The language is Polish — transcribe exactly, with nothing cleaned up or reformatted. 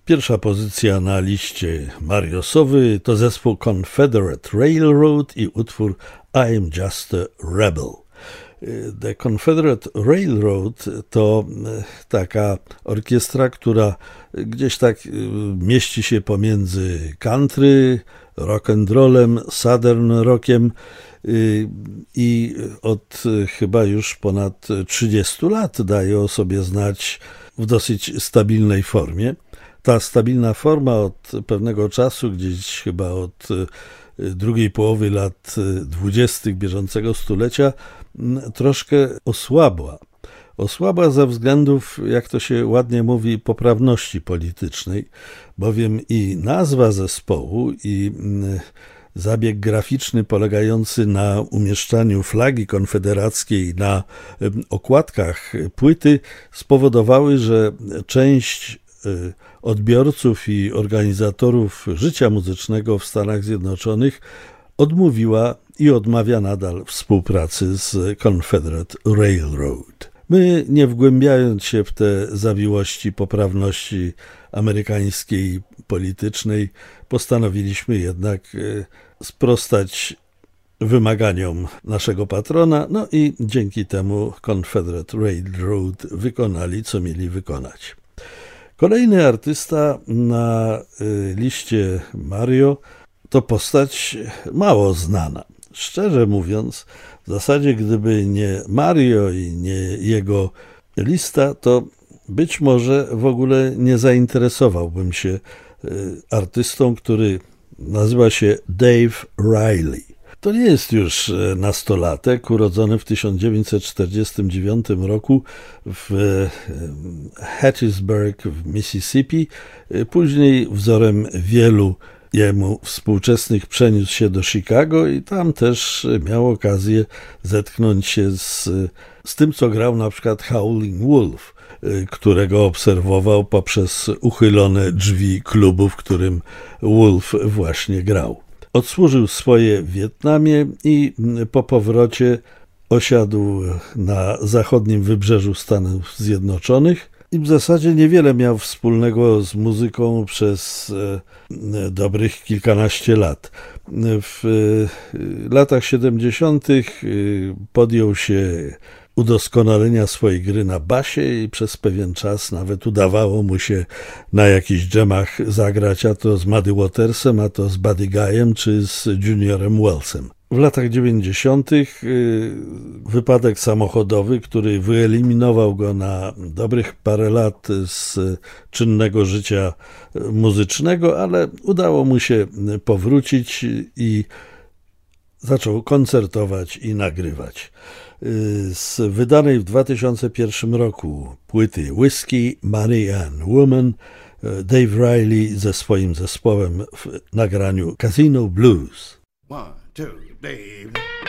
Pierwsza pozycja na liście Mariosowy to zespół Confederate Railroad i utwór I'm Just a Rebel. The Confederate Railroad to taka orkiestra, która gdzieś tak mieści się pomiędzy country, rock and rollem, southern rockiem i od chyba już ponad trzydziestu lat daje o sobie znać w dosyć stabilnej formie. Ta stabilna forma od pewnego czasu, gdzieś chyba od drugiej połowy lat dwudziestych bieżącego stulecia, troszkę osłabła. Osłabła ze względów, jak to się ładnie mówi, poprawności politycznej, bowiem i nazwa zespołu, i zabieg graficzny polegający na umieszczaniu flagi konfederackiej na okładkach płyty spowodowały, że część odbiorców i organizatorów życia muzycznego w Stanach Zjednoczonych odmówiła i odmawia nadal współpracy z Confederate Railroad. My, nie wgłębiając się w te zawiłości poprawności amerykańskiej politycznej, postanowiliśmy jednak sprostać wymaganiom naszego patrona, no i dzięki temu Confederate Railroad wykonali, co mieli wykonać. Kolejny artysta na liście Mario to postać mało znana. Szczerze mówiąc, w zasadzie gdyby nie Mario i nie jego lista, to być może w ogóle nie zainteresowałbym się artystą, który nazywa się Dave Riley. To nie jest już nastolatek, urodzony w tysiąc dziewięćset czterdziestym dziewiątym roku w Hattiesburg w Mississippi. Później wzorem wielu jemu współczesnych przeniósł się do Chicago i tam też miał okazję zetknąć się z, z tym, co grał na przykład Howlin' Wolf, którego obserwował poprzez uchylone drzwi klubu, w którym Wolf właśnie grał. Odsłużył swoje w Wietnamie i po powrocie osiadł na zachodnim wybrzeżu Stanów Zjednoczonych i w zasadzie niewiele miał wspólnego z muzyką przez dobrych kilkanaście lat. W latach siedemdziesiątych podjął się udoskonalenia swojej gry na basie i przez pewien czas nawet udawało mu się na jakichś dżemach zagrać, a to z Muddy Watersem, a to z Buddy Guyem czy z Juniorem Wellsem. W latach dziewięćdziesiątych wypadek samochodowy, który wyeliminował go na dobrych parę lat z czynnego życia muzycznego, ale udało mu się powrócić i zaczął koncertować i nagrywać. Z wydanej w dwa tysiące pierwszym roku płyty Whiskey, Money and Woman Dave Riley ze swoim zespołem w nagraniu Casino Blues. One, two, Dave.